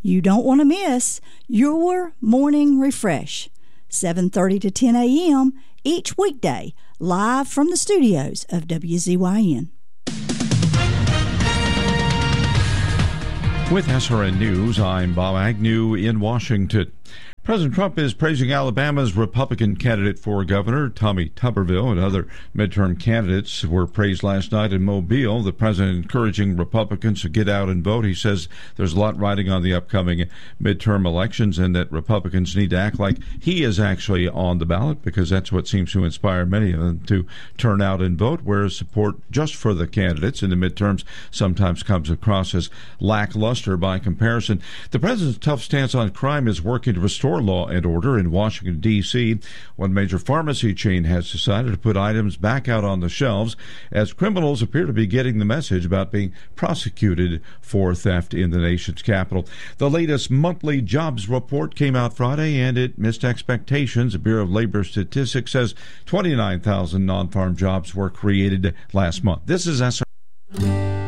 you don't want to miss your morning refresh, 7:30 to 10 a.m. each weekday, live from the studios of WZYN. With SRN News, I'm Bob Agnew in Washington. President Trump is praising Alabama's Republican candidate for governor, Tommy Tuberville, and other midterm candidates were praised last night in Mobile. The president encouraging Republicans to get out and vote. He says there's a lot riding on the upcoming midterm elections and that Republicans need to act like he is actually on the ballot, because that's what seems to inspire many of them to turn out and vote, whereas support just for the candidates in the midterms sometimes comes across as lackluster by comparison. The president's tough stance on crime is working to restore law and order in Washington, D.C. One major pharmacy chain has decided to put items back out on the shelves as criminals appear to be getting the message about being prosecuted for theft in the nation's capital. The latest monthly jobs report came out Friday, and it missed expectations. The Bureau of Labor Statistics says 29,000 non-farm jobs were created last month. This is SRN.